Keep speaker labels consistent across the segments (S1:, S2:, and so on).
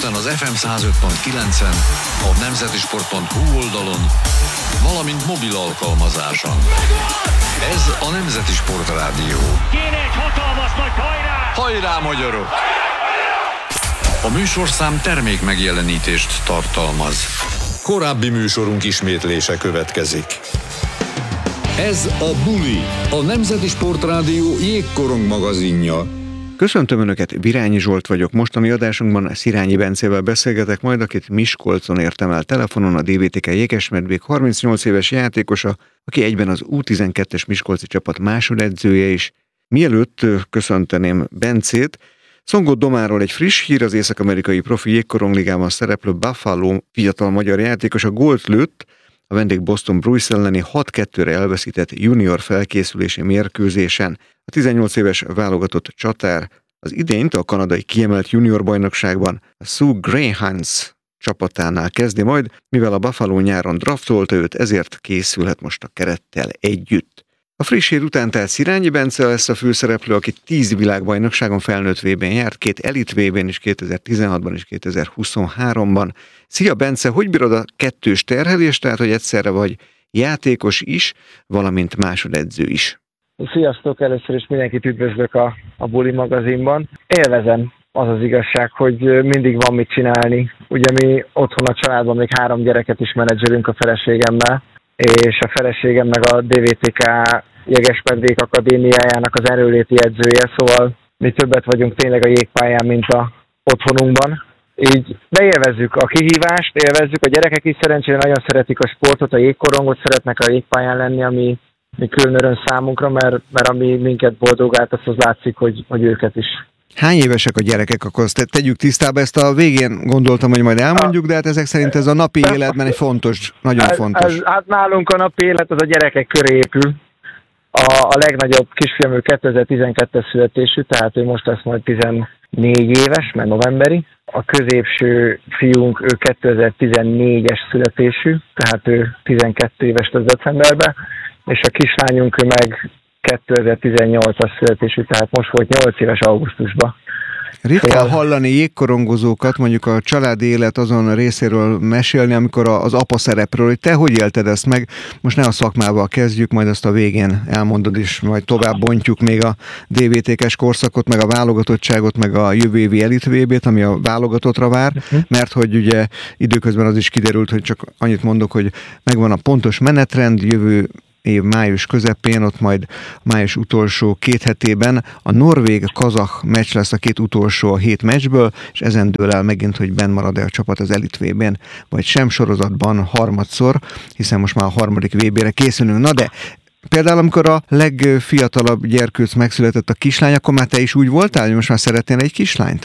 S1: Budapesten az FM 105.9-en, a nemzetisport.hu oldalon, valamint mobil alkalmazáson. Ez a Nemzeti Sport Rádió.
S2: Kéne egy hatalmas nagy hajrá!
S1: Hajrá, magyarok! A műsorszám termék megjelenítést tartalmaz. Korábbi műsorunk ismétlése következik. Ez a Buli, a Nemzeti Sport Rádió jégkorong magazinja.
S3: Köszöntöm Önöket, Virányi Zsolt vagyok. Mostani adásunkban Szirányi Bencével beszélgetek majd, akit Miskolcon értem el telefonon, a DVTK Jégesmedvék 38 éves játékosa, aki egyben az U12-es miskolci csapat másodedzője is. Mielőtt köszönteném Bencét, Szongott Domáról egy friss hír: az észak-amerikai profi jégkorongligában szereplő Buffalo fiatal magyar játékos a gólt lőtt a vendég Boston Bruins elleni 6-2-re elveszített junior felkészülési mérkőzésen. A 18 éves válogatott csatár az idényt a kanadai kiemelt junior bajnokságban a Soo Greyhounds csapatánál kezdi majd, mivel a Buffalo nyáron draftolta őt, ezért készülhet most a kerettel együtt. A friss hír után tehát Szirányi Bence lesz a főszereplő, aki 10 világbajnokságon felnőtt VB-n járt, 2 elit VB-n is 2016-ban és 2023-ban. Szia Bence, hogy bírod a kettős terhelést, tehát hogy egyszerre vagy játékos is, valamint másodedző is?
S4: Sziasztok, először is mindenkit üdvözlök a Buli magazinban. Élvezem, az az igazság, hogy mindig van mit csinálni. Ugye mi otthon a családban még 3 gyereket is menedzselünk a feleségemmel, és a feleségem meg a DVTK Jégesmedvék Akadémiájának az erőléti edzője, szóval mi többet vagyunk tényleg a jégpályán, mint a otthonunkban. Így beélvezzük a kihívást, élvezzük, a gyerekek is szerencsére nagyon szeretik a sportot, a jégkorongot, szeretnek a jégpályán lenni, ami külön öröm számunkra, mert ami minket boldogált, az látszik, hogy őket is.
S3: Hány évesek a gyerekek? Akkor azt tegyük tisztába, ezt a végén gondoltam, hogy majd elmondjuk, de hát ezek szerint ez a napi életben egy fontos, nagyon fontos.
S4: Hát nálunk a napi élet az a gyerekek köré épül. A legnagyobb kisfiam, ő 2012-es születésű, tehát ő most lesz majd 14 éves, mert novemberi. A középső fiunk, ő 2014-es születésű, tehát ő 12 éves lesz decemberben, és a kislányunk, ő meg 2018-as születésű, tehát most volt 8 éves augusztusban.
S3: Ritkán hallani jégkorongozókat, mondjuk a családi élet azon részéről mesélni, amikor az apa szerepről, hogy te hogy élted ezt meg? Most ne a szakmával kezdjük, majd azt a végén elmondod is, majd tovább bontjuk még a DVTK-s korszakot, meg a válogatottságot, meg a jövő évi elit VB-t, ami a válogatottra vár, mert hogy ugye időközben az is kiderült, hogy csak annyit mondok, hogy megvan a pontos menetrend, jövő év május közepén, ott majd május utolsó 2 hetében a norvég-kazah meccs lesz, a 2 utolsó a 7 meccsből, és ezen dől el megint, hogy benn marad-e a csapat az elit VB-n, vagy sem sorozatban harmadszor, hiszen most már a harmadik VB-re készülünk. Na de például amikor a legfiatalabb gyerkőc megszületett, a kislány, akkor már te is úgy voltál, hogy most már szeretnél egy kislányt?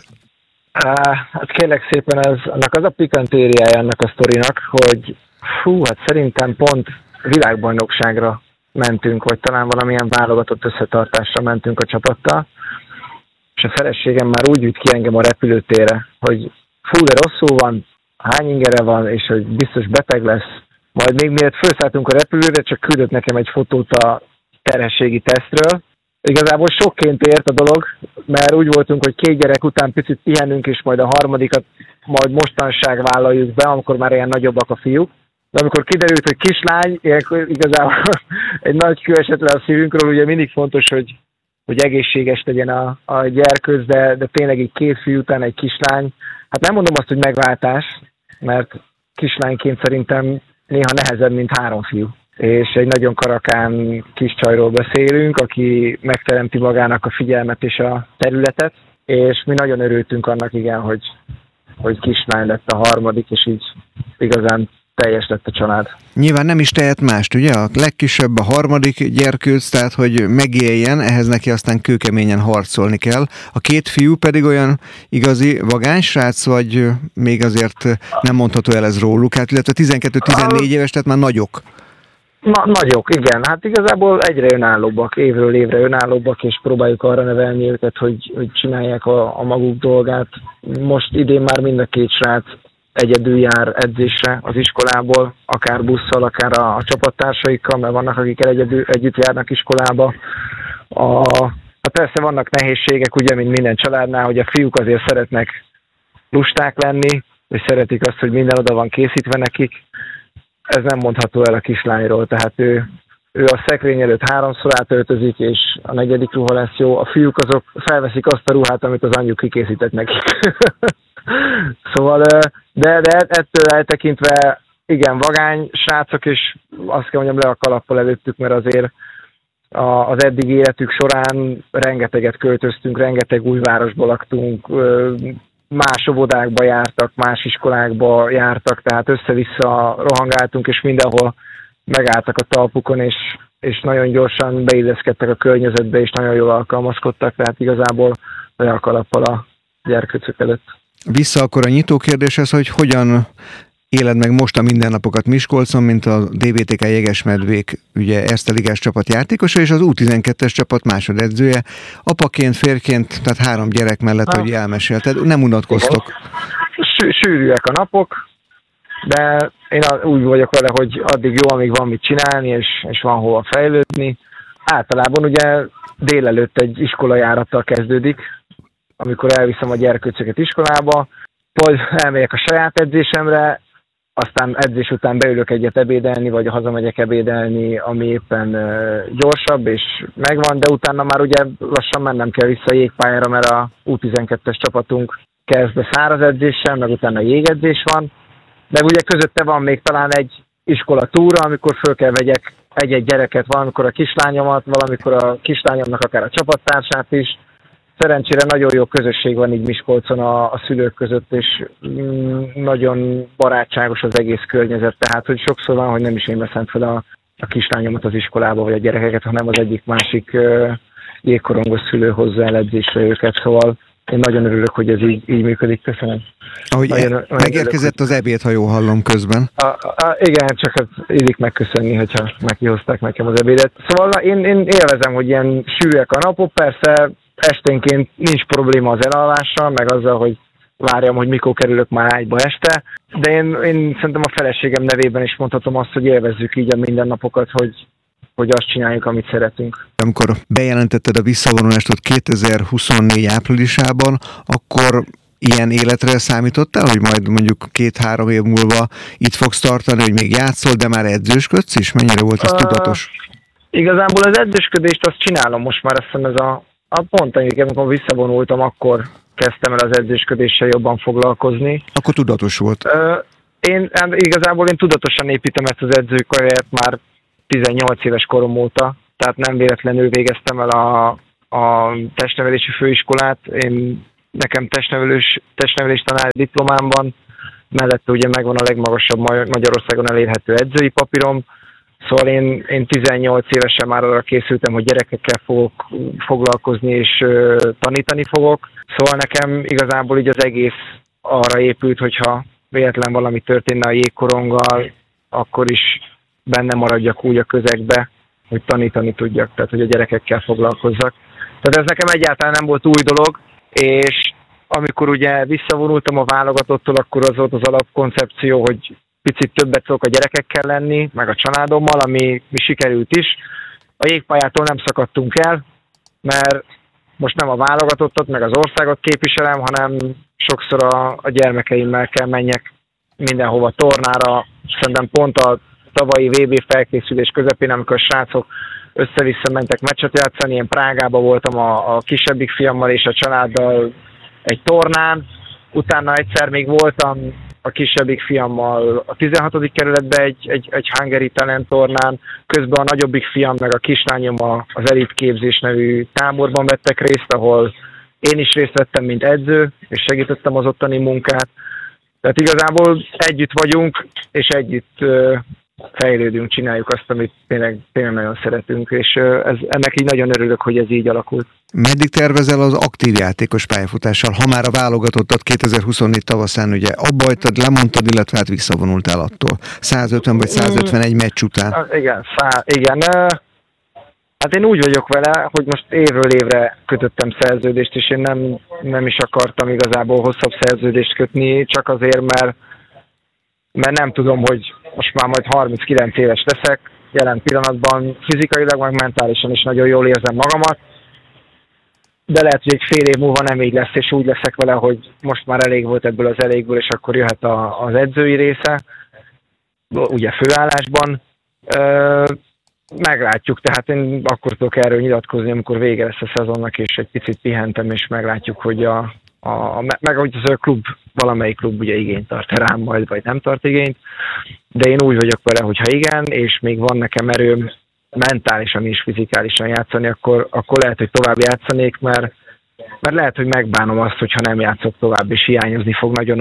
S4: Hát kérlek szépen, annak az a pikantériája ennek a sztorinak, hogy hát szerintem pont világbajnokságra mentünk, vagy talán valamilyen válogatott összetartásra mentünk a csapattal, és a feleségem már úgy üt ki engem a repülőtérre, hogy de rosszul van, hány ingere van, és hogy biztos beteg lesz. Majd még mielőtt felszálltunk a repülőre, csak küldött nekem egy fotót a terhességi tesztről. Igazából sokként ért a dolog, mert úgy voltunk, hogy 2 gyerek után picit pihenünk, és majd a harmadikat majd mostanság vállaljuk be, amikor már ilyen nagyobbak a fiúk. De amikor kiderült, hogy kislány, ilyenkor igazából egy nagy kő esett le a szívünkről, ugye mindig fontos, hogy egészséges legyen a gyerkőc, de tényleg egy 2 fiú után egy kislány. Hát nem mondom azt, hogy megváltás, mert kislányként szerintem néha nehezebb, mint 3 fiú. És egy nagyon karakán kis csajról beszélünk, aki megteremti magának a figyelmet és a területet, és mi nagyon örültünk annak, igen, hogy kislány lett a harmadik, és így igazán teljes lett a család.
S3: Nyilván nem is tehet mást, ugye? A legkisebb a harmadik gyerkőc, tehát hogy megéljen, ehhez neki aztán kőkeményen harcolni kell. A 2 fiú pedig olyan igazi vagánysrác, vagy még azért nem mondható el ez róluk, hát illetve 12-14 éves, tehát már nagyok.
S4: Nagyok, igen. Hát igazából egyre önállóbbak, évről évre önállóbbak, és próbáljuk arra nevelni őket, hogy csinálják a maguk dolgát. Most idén már mind a 2 srác egyedül jár edzésre az iskolából, akár busszal, akár a csapattársaikkal, mert vannak, akik együtt járnak iskolába. Hát persze vannak nehézségek, ugye, mint minden családnál, hogy a fiúk azért szeretnek lusták lenni, és szeretik azt, hogy minden oda van készítve nekik. Ez nem mondható el a kislányról, tehát ő a szekrény előtt 3-szor átöltözik, és a 4. ruha lesz jó. A fiúk azok felveszik azt a ruhát, amit az anyjuk kikészített nekik. Szóval, de ettől eltekintve igen, vagány srácok, és azt kell mondjam, le a kalappal előttük, mert azért az eddigi életük során rengeteget költöztünk, rengeteg új városba laktunk, más óvodákba jártak, más iskolákba jártak, tehát össze-vissza rohangáltunk, és mindenhol megálltak a talpukon, és nagyon gyorsan beilleszkedtek a környezetbe, és nagyon jól alkalmazkodtak, tehát igazából le a kalappal a gyerkőcök előtt.
S3: Vissza akkor a nyitó kérdéshez, hogy hogyan éled meg most a mindennapokat Miskolcon, mint a DVTK Jegesmedvék ugye Erste ligás csapat játékosa, és az U12-es csapat másodedzője. Apaként, férként, tehát 3 gyerek mellett, hogy elmesélted, nem unatkoztok.
S4: Sűrűek a napok, de én úgy vagyok vele, hogy addig jó, amíg van mit csinálni, és van hova fejlődni. Általában ugye délelőtt egy iskolajárattal kezdődik, amikor elviszem a gyerkőcöket iskolába, vagy elmegyek a saját edzésemre, aztán edzés után beülök egyet ebédelni, vagy hazamegyek ebédelni, ami éppen gyorsabb, és megvan, de utána már ugye lassan mennem kell vissza a jégpályára, mert a U12-es csapatunk kezd be száraz edzéssel, meg utána jégedzés van, de ugye közötte van még talán egy iskola túra, amikor föl kell vegyek egy-egy gyereket, valamikor a kislányomat, valamikor a kislányomnak akár a csapattársát is. Szerencsére nagyon jó közösség van így Miskolcon a szülők között, és nagyon barátságos az egész környezet, tehát hogy sokszor van, hogy nem is én veszem fel a kislányomat az iskolába, vagy a gyerekeket, hanem az egyik-másik jégkorongos szülő hozzá el edzésre őket, szóval én nagyon örülök, hogy ez így működik. Köszönöm.
S3: Ahogy megérkezett az ebéd, ha jól hallom közben.
S4: Igen, csak illik megköszönni, hogyha meghozták nekem az ebédet. Szóval én élvezem, hogy ilyen sűrűek a napok, persze esténként nincs probléma az elalvással, meg azzal, hogy várjam, hogy mikor kerülök már ágyba este, de én szerintem a feleségem nevében is mondhatom azt, hogy élvezzük így a mindennapokat, hogy azt csináljuk, amit szeretünk.
S3: Amikor bejelentetted a visszavonulást 2024 áprilisában, akkor ilyen életre számítottál, hogy majd mondjuk 2-3 év múlva itt fogsz tartani, hogy még játszol, de már edzősködsz is? Mennyire volt ez tudatos?
S4: Igazából az edzősködést azt csinálom most már, azt hiszem ez a pont, amikor visszavonultam, akkor kezdtem el az edzősködéssel jobban foglalkozni.
S3: Akkor tudatos volt?
S4: Igazából én tudatosan építem ezt az edzői karriert már 18 éves korom óta, tehát nem véletlenül végeztem el a testnevelési főiskolát. Nekem testnevelés tanári diplomámban, mellette ugye megvan a legmagasabb Magyarországon elérhető edzői papírom, szóval én 18 évesen már arra készültem, hogy gyerekekkel fogok foglalkozni és tanítani fogok, szóval nekem igazából így az egész arra épült, hogyha véletlen valami történne a jégkoronggal, akkor is benne maradjak úgy a közegbe, hogy tanítani tudjak, tehát hogy a gyerekekkel foglalkozzak. Tehát ez nekem egyáltalán nem volt új dolog, és amikor ugye visszavonultam a válogatottól, akkor az volt az alapkoncepció, hogy picit többet tudok a gyerekekkel lenni, meg a családommal, ami sikerült is. A jégpályától nem szakadtunk el, mert most nem a válogatottat, meg az országot képviselem, hanem sokszor a gyermekeimmel kell menjek mindenhova tornára. Szerintem pont a tavalyi VB felkészülés közepén, amikor a srácok össze-vissza mentek meccset játszani, én Prágában voltam a kisebbik fiammal és a családdal egy tornán, utána egyszer még voltam a kisebbik fiammal a 16. kerületben egy Hungary Talent tornán, közben a nagyobbik fiam meg a kislányom az Elite Képzés nevű táborban vettek részt, ahol én is részt vettem, mint edző, és segítettem az ottani munkát. Tehát igazából együtt vagyunk, és együtt fejlődünk, csináljuk azt, amit tényleg nagyon szeretünk, és ennek így nagyon örülök, hogy ez így alakult.
S3: Meddig tervezel az aktív játékos pályafutással? Ha már a válogatottat 2024 tavaszán ugye abbajtad, lemondtad, illetve hát visszavonultál attól. 150 vagy 151 meccs után.
S4: Igen. Hát én úgy vagyok vele, hogy most évről évre kötöttem szerződést, és én nem is akartam igazából hosszabb szerződést kötni, csak azért, mert nem tudom, hogy most már majd 39 éves leszek, jelen pillanatban fizikailag, meg mentálisan is nagyon jól érzem magamat, de lehet, hogy egy fél év múlva nem így lesz, és úgy leszek vele, hogy most már elég volt ebből az elégből, és akkor jöhet az edzői része, ugye főállásban. Meglátjuk, tehát én akkor tudok erről nyilatkozni, amikor vége lesz a szezonnak, és egy picit pihentem, és meglátjuk, hogy meg hogy az a klub, valamelyik klub ugye igényt tart rám majd, vagy nem tart igényt, de én úgy vagyok vele, hogy ha igen, és még van nekem erőm mentálisan és fizikálisan játszani, akkor lehet, hogy tovább játszanék, mert lehet, hogy megbánom azt, hogyha nem játszok tovább, és hiányozni fog nagyon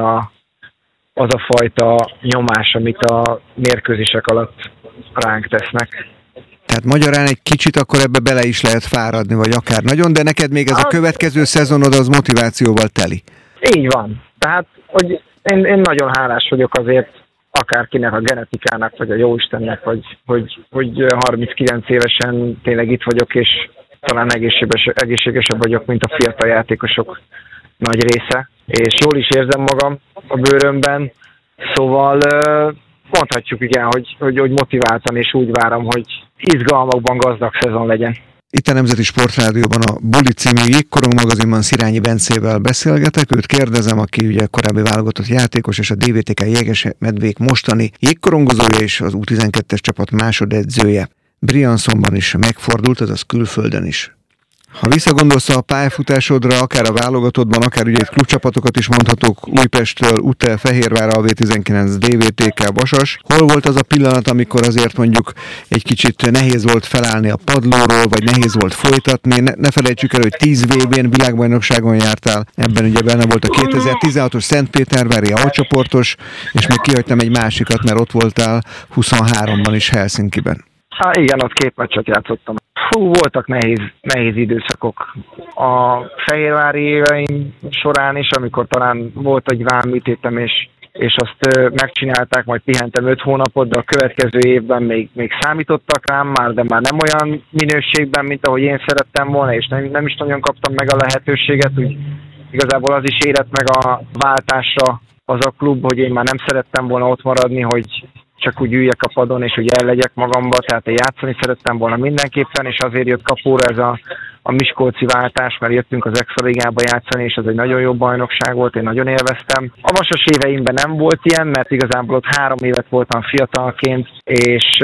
S4: az a fajta nyomás, amit a mérkőzések alatt ránk tesznek.
S3: Tehát magyarán egy kicsit akkor ebbe bele is lehet fáradni, vagy akár nagyon, de neked még ez a következő szezonod az motivációval teli.
S4: Így van. Tehát, hogy én nagyon hálás vagyok azért akárkinek, a genetikának, vagy a jóistennek, hogy 39 évesen tényleg itt vagyok, és talán egészségesebb vagyok, mint a fiatal játékosok nagy része. És jól is érzem magam a bőrömben, szóval mondhatjuk igen, hogy motiváltan, és úgy várom, hogy izgalmakban gazdag szezon legyen.
S3: Itt a Nemzeti Sportrádióban a Buli című Jégkorong magazinban Szirányi Bencével beszélgetek. Őt kérdezem, aki ugye korábbi válogatott játékos és a DVTK Jégesmedvék mostani jégkorongozója és az U12-es csapat másodedzője. Briançonban is megfordult, azaz külföldön is. Ha visszagondolsz a pályafutásodra, akár a válogatottban, akár ugye egy klubcsapatokat is mondhatok, Újpesttől, UTE, Fehérvár, AV19, DVTK, Vasas. Hol volt az a pillanat, amikor azért mondjuk egy kicsit nehéz volt felállni a padlóról, vagy nehéz volt folytatni? Ne felejtsük el, hogy 10 VB-n világbajnokságon jártál, ebben ugye benne volt a 2016-os Szentpétervári alcsoportos, és még kihagytam egy másikat, mert ott voltál 23-ban is Helsinkiben.
S4: Igen, ott 2 meccset játszottam. Voltak nehéz időszakok a fehérvári éveim során is, amikor talán volt egy vámműtétem, és azt megcsinálták, majd pihentem 5 hónapot, de a következő évben még számítottak rám de már nem olyan minőségben, mint ahogy én szerettem volna, és nem is nagyon kaptam meg a lehetőséget, úgy igazából az is érett meg a váltásra az a klub, hogy én már nem szerettem volna ott maradni, hogy csak úgy üljek a padon, és úgy el legyek magamba, tehát én játszani szerettem volna mindenképpen, és azért jött kapóra ez a miskolci váltás, mert jöttünk az Extra Ligába játszani, és ez egy nagyon jó bajnokság volt, én nagyon élveztem. A Vasas éveimben nem volt ilyen, mert igazából ott 3 évet voltam fiatalként, és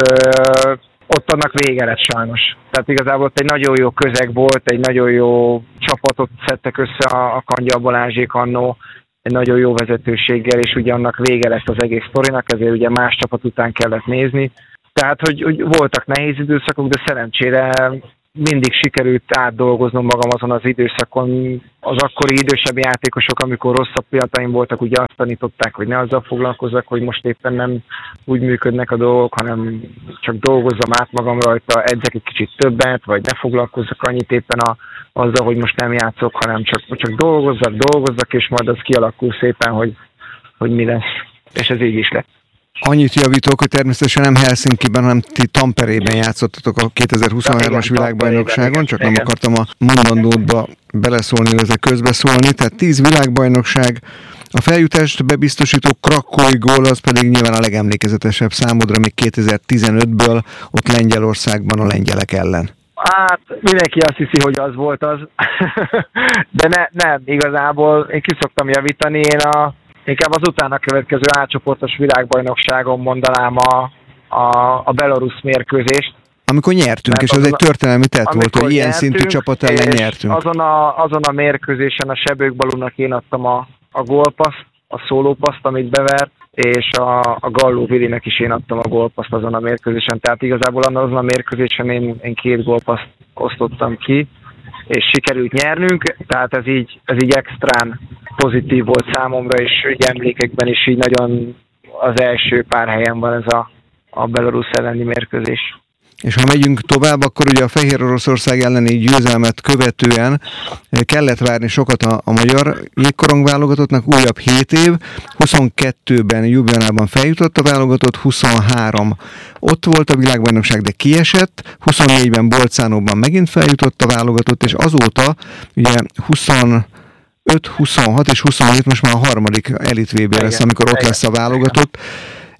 S4: ott annak vége lett sajnos. Tehát igazából ott egy nagyon jó közeg volt, egy nagyon jó csapatot szedtek össze a Kangyal Balázsék annó, egy nagyon jó vezetőséggel, és ugye annak vége lett az egész sztorinak, ezért ugye más csapat után kellett nézni. Tehát, hogy voltak nehéz időszakok, de szerencsére mindig sikerült átdolgoznom magam azon az időszakon. Az akkori idősebb játékosok, amikor rosszabb pillanataim voltak, ugye azt tanították, hogy ne azzal foglalkozzak, hogy most éppen nem úgy működnek a dolgok, hanem csak dolgozzam át magam rajta, edzek egy kicsit többet, vagy ne foglalkozzak annyit éppen azzal, hogy most nem játszok, hanem csak dolgozzak, és majd az kialakul szépen, hogy mi lesz. És ez így is lett.
S3: Annyit javítok, hogy természetesen nem Helsinkiben, hanem ti Tamperében játszottatok a 2023-as világbajnokságon, csak nem akartam a mondandódba beleszólni, illetve közbeszólni. Tehát 10 világbajnokság, a feljutást bebiztosító krakói gól, az pedig nyilván a legemlékezetesebb számodra még 2015-ből, ott Lengyelországban a lengyelek ellen.
S4: Hát mindenki azt hiszi, hogy az volt az, de nem, igazából én ki szoktam javítani, inkább az utána következő átcsoportos világbajnokságon mondanám a belarusz mérkőzést.
S3: Amikor nyertünk, mert és az egy történelmi tett volt, hogy ilyen szintű csapat ellen nyertünk.
S4: Azon a mérkőzésen a Sebők Balúnak én adtam a gólpaszt, a szólópaszt, amit bevert, és a Galló Vilinek is én adtam a gólpaszt azon a mérkőzésen. Tehát igazából azon a mérkőzésen én 2 gólpaszt osztottam ki, és sikerült nyernünk, tehát ez így extrán pozitív volt számomra, és így emlékekben is így nagyon az első pár helyen van ez a Belarus elleni mérkőzés.
S3: És ha megyünk tovább, akkor ugye a Fehér Oroszország elleni győzelmet követően kellett várni sokat a magyar jégkorong válogatottnak, újabb 7 év, 22-ben Ljubljanában feljutott a válogatott, 23 ott volt a világbajnokság, de kiesett, 24-ben Bolcánóban megint feljutott a válogatott, és azóta ugye 25, 26 és 27 most már a harmadik Elit VB lesz, amikor ott lesz a válogatott.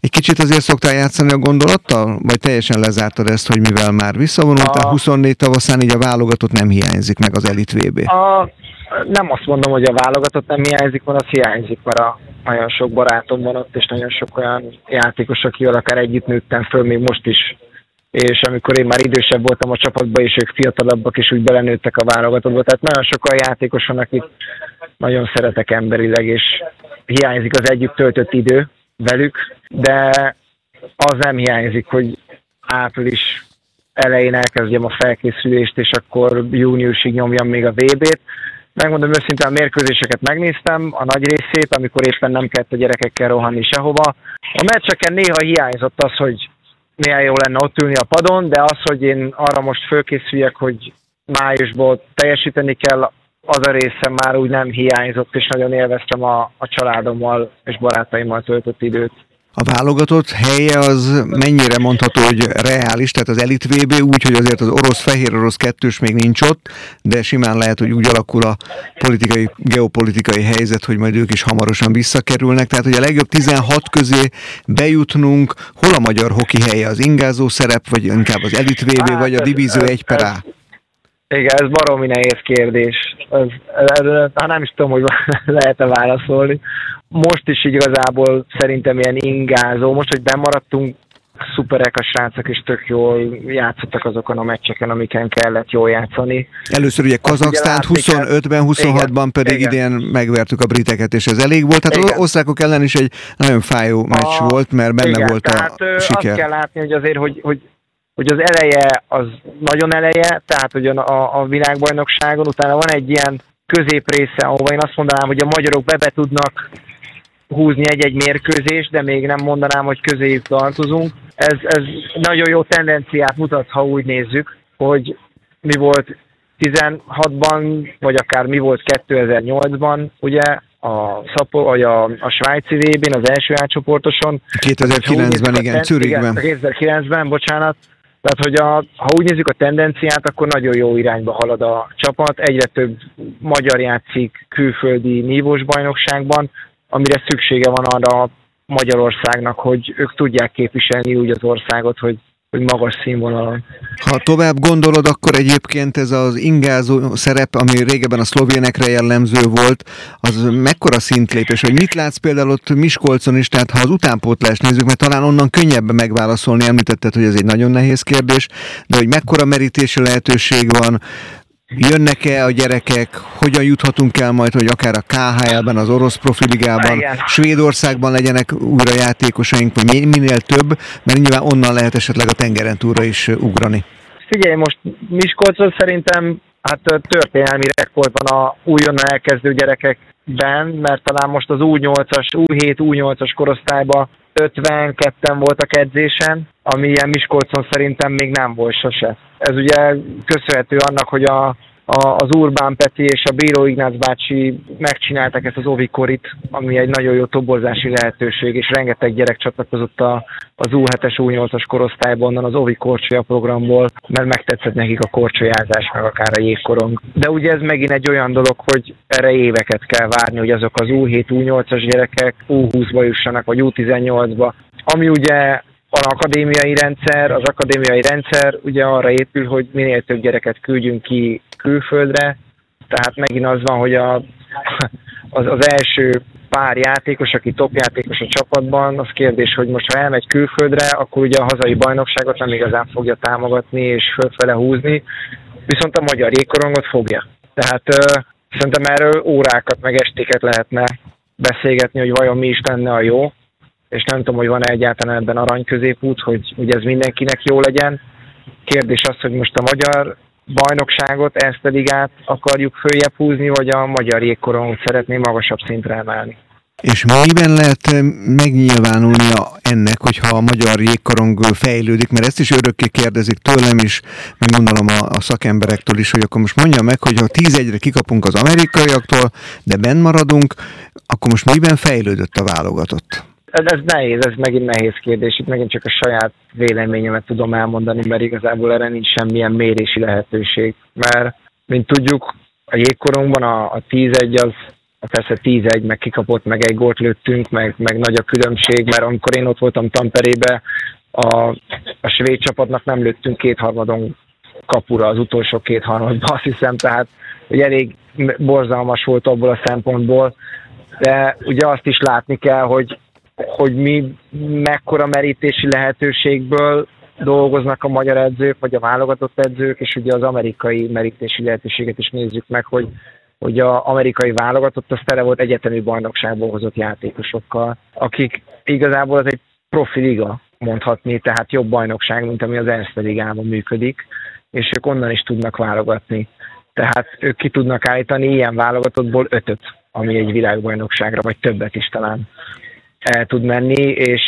S3: Egy kicsit azért szoktál játszani a gondolattal? Vagy teljesen lezártad ezt, hogy mivel már visszavonultál 24 tavaszán, így a válogatott nem hiányzik meg az Elit VB?
S4: Nem azt mondom, hogy a válogatott nem hiányzik, mert az hiányzik, mert nagyon sok barátom van ott, és nagyon sok olyan játékos, akivel akár együtt nőttem föl, még most is. És amikor én már idősebb voltam a csapatban, és ők fiatalabbak, és úgy belenőttek a válogatottba. Tehát nagyon sok olyan játékos van, akit nagyon szeretek emberileg, és hiányzik az együtt töltött idő velük, de az nem hiányzik, hogy április elején elkezdjem a felkészülést, és akkor júniusig nyomjam még a VB-t. Megmondom őszintén, a mérkőzéseket megnéztem, a nagy részét, amikor éppen nem kellett a gyerekekkel rohanni sehova. A meccseken néha hiányzott az, hogy milyen jó lenne ott ülni a padon, de az, hogy én arra most fölkészüljek, hogy májusból teljesíteni kell, az a része már úgy nem hiányzott, és nagyon élveztem a családommal és barátaimmal töltött időt.
S3: A válogatott helye az mennyire mondható, hogy reális, tehát az Elit VB úgy, hogy azért az fehér orosz kettős még nincs ott, de simán lehet, hogy úgy alakul a geopolitikai helyzet, hogy majd ők is hamarosan visszakerülnek, tehát hogy a legjobb 16 közé bejutnunk, hol a magyar hoki helye, az ingázó szerep, vagy inkább az Elit VB, vagy a Divízió 1/A?
S4: Igen, ez baromi nehéz kérdés. Nem is tudom, hogy lehet-e válaszolni. Most is igazából szerintem ilyen ingázó. Most, hogy bemaradtunk, szuperek a srácok, és tök jól játszottak azokon a meccseken, amiken kellett jól játszani.
S3: Először ugye Kazaksztánt 25-ben, 26-ban pedig idén megvertük a briteket, és ez elég volt. Tehát az osztrákok ellen is egy nagyon fájó meccs volt, mert benne volt a siker.
S4: Azt kell látni, hogy azért, hogy az eleje az nagyon eleje, tehát hogy a világbajnokságon utána van egy ilyen középrésze, ahova én azt mondanám, hogy a magyarok be tudnak húzni egy-egy mérkőzést, de még nem mondanám, hogy közéjük tartozunk. Ez nagyon jó tendenciát mutat, ha úgy nézzük, hogy mi volt 16-ban, vagy akár mi volt 2008-ban, ugye, a svájci VB-n, az első átcsoportoson.
S3: 2009-ben, igen, Zürichben.
S4: 2009-ben, bocsánat. Tehát, hogy ha úgy nézzük a tendenciát, akkor nagyon jó irányba halad a csapat. Egyre több magyar játszik külföldi nívós bajnokságban, amire szüksége van arra Magyarországnak, hogy ők tudják képviselni úgy az országot, hogy magas színvonalon.
S3: Ha tovább gondolod, akkor egyébként ez az ingázó szerep, ami régebben a szlovénekre jellemző volt, az mekkora szintlépés, hogy mit látsz például ott Miskolcon is, tehát ha az utánpótlást nézzük, mert talán onnan könnyebb megválaszolni, említetted, hogy ez egy nagyon nehéz kérdés, de hogy mekkora merítési lehetőség van, jönnek-e a gyerekek, hogyan juthatunk el majd, hogy akár a KHL-ben, az orosz profiligában, Svédországban legyenek újra játékosaink, vagy minél több, mert nyilván onnan lehet esetleg a tengeren túlra is ugrani.
S4: Figyelj, most Miskolcon szerintem történelmi rekord van a újonnan elkezdő gyerekekben, mert talán most az U8-as, U7, U8-as korosztályban 52-en voltak edzésen, ami ilyen Miskolcon szerintem még nem volt sose. Ez ugye köszönhető annak, hogy az Urbán Peti és a Bíró Ignác bácsi megcsinálták ezt az Ovikorit, ami egy nagyon jó toborzási lehetőség, és rengeteg gyerek csatlakozott az U7-es, U8-as korosztályban onnan az Ovi korcsolya programból, mert megtetszett nekik a korcsolyázás, meg akár a jégkorong. De ugye ez megint egy olyan dolog, hogy erre éveket kell várni, hogy azok az U7, U8-as gyerekek U20-ba jussanak, vagy U18-ba. Ami ugye az akadémiai rendszer ugye arra épül, hogy minél több gyereket küldjünk ki külföldre, tehát megint az van, hogy az első pár játékos, aki top játékos a csapatban, az kérdés, hogy most ha elmegy külföldre, akkor ugye a hazai bajnokságot nem igazán fogja támogatni és fölfele húzni, viszont a magyar jégkorongot fogja. Tehát szerintem erről órákat meg estéket lehetne beszélgetni, hogy vajon mi is lenne a jó, és nem tudom, hogy van-e egyáltalán ebben aranyközépút, hogy ez mindenkinek jó legyen. Kérdés az, hogy most a magyar bajnokságot, ezt a ligát akarjuk följebb húzni, vagy a magyar jégkorongot szeretné magasabb szintre emelni.
S3: És miben lehet megnyilvánulnia ennek, hogyha a magyar jégkorong fejlődik, mert ezt is örökké kérdezik tőlem is, meg gondolom a szakemberektől is, hogy akkor most mondja meg, hogy ha 10-1-re kikapunk az amerikaiaktól, de benn maradunk, akkor most miben fejlődött a válogatott?
S4: Ez nehéz, ez megint nehéz kérdés, itt megint csak a saját véleményemet tudom elmondani, mert igazából erre nincs semmilyen mérési lehetőség. Mert, mint tudjuk, a jégkorongban a 10-1 persze 10-1, meg kikapott, meg egy gólt lőttünk, meg nagy a különbség, mert amikor én ott voltam Tamperébe, a svéd csapatnak nem lőttünk kétharmadon kapura az utolsó kétharmadban, azt hiszem, tehát hogy elég borzalmas volt abból a szempontból, de ugye azt is látni kell, hogy mi mekkora merítési lehetőségből dolgoznak a magyar edzők, vagy a válogatott edzők, és ugye az amerikai merítési lehetőséget is nézzük meg, hogy az amerikai válogatott az tele volt egyetemi bajnokságból hozott játékosokkal, akik igazából az egy profi liga, mondhatni, tehát jobb bajnokság, mint ami az Erste ligában működik, és ők onnan is tudnak válogatni. Tehát ők ki tudnak állítani ilyen válogatottból 5-öt, ami egy világbajnokságra, vagy többet is talán el tud menni,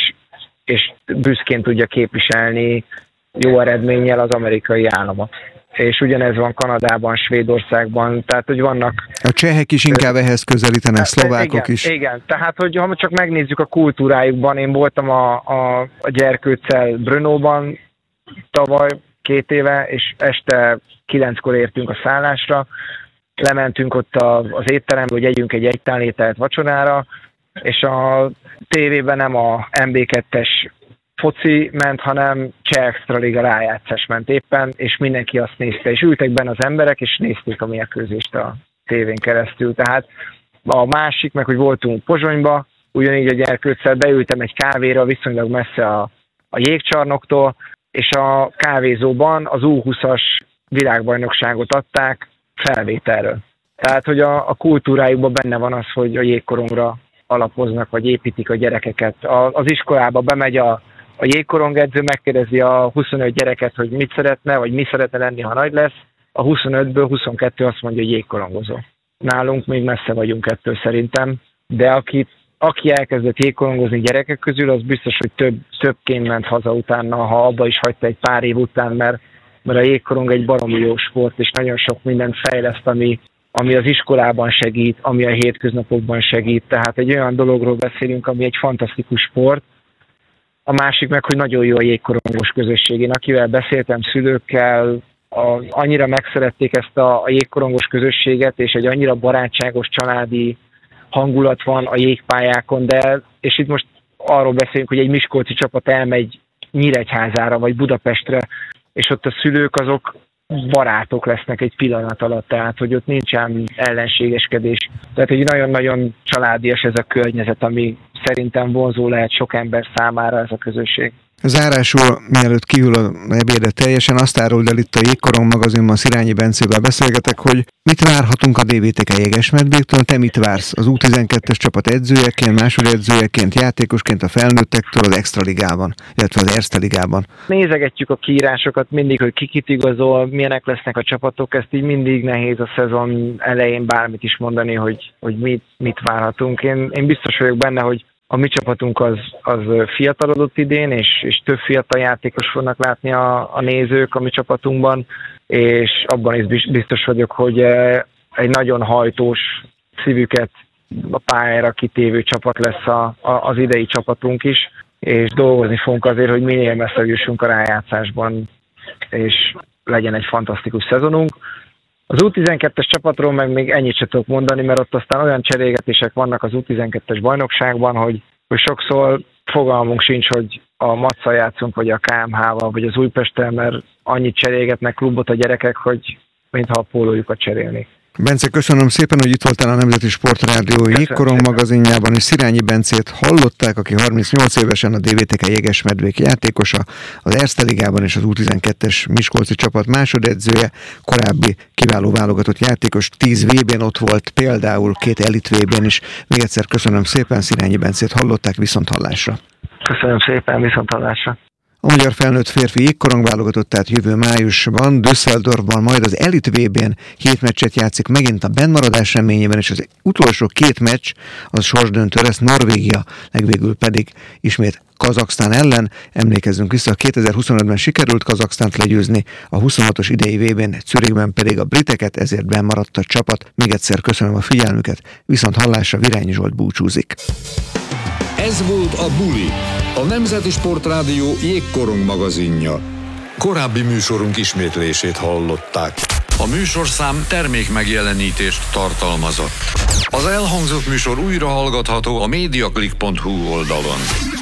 S4: és büszkén tudja képviselni jó eredménnyel az amerikai államot. És ugyanez van Kanadában, Svédországban, tehát hogy vannak...
S3: A csehek is inkább ehhez közelítenek, szlovákok
S4: igen,
S3: is.
S4: Igen, tehát hogy ha csak megnézzük a kultúrájukban, én voltam a Gyerkőccel Brnóban tavaly 2 éve, és este 9-kor értünk a szállásra, lementünk ott az étterembe, hogy együnk egy egytálnételt vacsorára, és a tévében nem a MB2-es foci ment, hanem cseh extraliga rájátszás ment éppen, és mindenki azt nézte, és ültek benne az emberek, és nézték a mérkőzést a tévén keresztül. Tehát a másik, meg hogy voltunk Pozsonyba, ugyanígy a Gyerkőccel beültem egy kávéra, viszonylag messze a jégcsarnoktól, és a kávézóban az U20-as világbajnokságot adták felvételről. Tehát, hogy a kultúrájukban benne van az, hogy a jégkorongra alapoznak, vagy építik a gyerekeket. Az iskolába bemegy a jégkorongedző, megkérdezi a 25 gyereket, hogy mit szeretne, vagy mi szeretne lenni, ha nagy lesz. A 25-ből 22 azt mondja, hogy jégkorongozó. Nálunk még messze vagyunk ettől szerintem, de aki elkezdett jégkorongozni gyerekek közül, az biztos, hogy többként ment haza utána, ha abba is hagyta egy pár év után, mert a jégkorong egy baromi jó sport, és nagyon sok mindent fejleszt, ami az iskolában segít, ami a hétköznapokban segít. Tehát egy olyan dologról beszélünk, ami egy fantasztikus sport. A másik meg, hogy nagyon jó a jégkorongos közösség. Én akivel beszéltem, szülőkkel, annyira megszerették ezt a jégkorongos közösséget, és egy annyira barátságos családi hangulat van a jégpályákon, és itt most arról beszélünk, hogy egy miskolci csapat elmegy Nyíregyházára, vagy Budapestre, és ott a szülők azok barátok lesznek egy pillanat alatt, tehát hogy ott nincsen ellenségeskedés. Tehát egy nagyon-nagyon családias ez a környezet, ami szerintem vonzó lehet sok ember számára ez a közösség.
S3: Zárásul, mielőtt kihűl a ebédet teljesen, azt áruld el itt a Jégkorong magazinban, Szirányi Bencével beszélgetek, hogy mit várhatunk a DVTK Jegesmedvéktől, te mit vársz az U12-es csapat edzőjeként, másodedzőjeként, játékosként a felnőttektől az Extraligában, illetve az Erste ligában?
S4: Nézegetjük a kiírásokat mindig, hogy kit igazol, milyenek lesznek a csapatok, ezt így mindig nehéz a szezon elején bármit is mondani, hogy mit várhatunk. Én biztos vagyok benne, hogy a mi csapatunk az fiatalodott idén, és több fiatal játékos fognak látni a nézők a mi csapatunkban, és abban is biztos vagyok, hogy egy nagyon hajtós, szívüket a pályára kitévő csapat lesz az idei csapatunk is, és dolgozni fogunk azért, hogy minél messzebb jussunk a rájátszásban, és legyen egy fantasztikus szezonunk. Az U12-es csapatról meg még ennyit sem tudok mondani, mert ott aztán olyan cserégetések vannak az U12-es bajnokságban, hogy sokszor fogalmunk sincs, hogy a Macccal játszunk, vagy a KMH-val, vagy az Újpesttel, mert annyit cserélgetnek klubot a gyerekek, hogy mintha a pólójukat cserélnék.
S3: Bence, köszönöm szépen, hogy itt voltál a Nemzeti Sportrádió Jégkorong magazinjában, és Szirányi Bencét hallották, aki 38 évesen a DVTK Jegesmedvék játékosa, az Erste ligában és az U12-es miskolci csapat másodedzője, korábbi kiváló válogatott játékos, 10 VB-n ott volt, például 2 elit VB-n is. Még egyszer köszönöm szépen, Szirányi Bencét hallották, viszonthallásra.
S4: Köszönöm szépen, viszonthallásra.
S3: A magyar felnőtt férfi jégkorong válogatott, tehát jövő májusban Düsseldorfban, majd az Elit VB-n 7 meccset játszik megint a bennmaradás reményében, és az utolsó 2 meccs az sorsdöntő lesz, Norvégia, legvégül pedig ismét Kazaksztán ellen. Emlékezzünk vissza, 2025-ben sikerült Kazaksztánt legyőzni, a 26-os idei VB-n Zürichben pedig a briteket, ezért bennmaradt a csapat. Még egyszer köszönöm a figyelmüket, viszont hallásra Virányi Zsolt búcsúzik.
S1: Ez volt a Buli, a Nemzeti Sportrádió Jégkorong magazinja. Korábbi műsorunk ismétlését hallották. A műsorszám termék megjelenítést tartalmazott. Az elhangzott műsor újra hallgatható a mediaclick.hu oldalon.